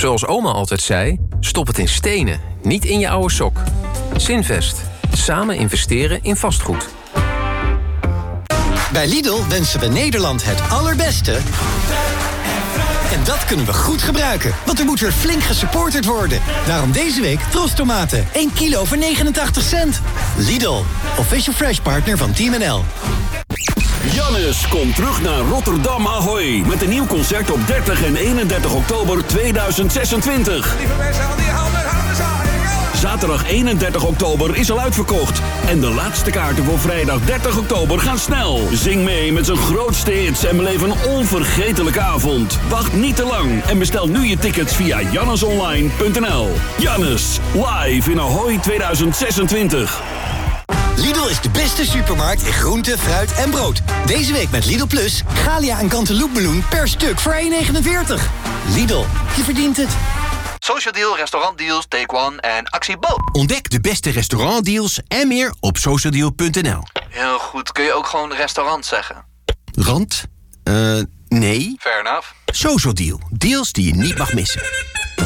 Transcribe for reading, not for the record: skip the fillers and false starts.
Zoals oma altijd zei, stop het in stenen, niet in je oude sok. Zinvest. Samen investeren in vastgoed. Bij Lidl wensen we Nederland het allerbeste. En dat kunnen we goed gebruiken, want er moet weer flink gesupporterd worden. Daarom deze week trosstomaten, 1 kilo voor 89 cent. Lidl, official fresh partner van Team NL. Jannes komt terug naar Rotterdam Ahoy met een nieuw concert op 30 en 31 oktober 2026. Lieve mensen, al die handen zaaien. Zaterdag 31 oktober is al uitverkocht. En de laatste kaarten voor vrijdag 30 oktober gaan snel. Zing mee met zijn grootste hits en beleef een onvergetelijke avond. Wacht niet te lang en bestel nu je tickets via jannesonline.nl. Jannes, live in Ahoy 2026. Lidl is de beste supermarkt in groente, fruit en brood. Deze week met Lidl Plus, Galia en Cantaloupemeloen per stuk voor 1,49. Lidl, je verdient het. Social Deal, restaurantdeals, Take One en Actie Bo. Ontdek de beste restaurantdeals en meer op socialdeal.nl. Heel goed, kun je ook gewoon restaurant zeggen? Rand? Nee. Fair enough. Social Deal. Deals die je niet mag missen.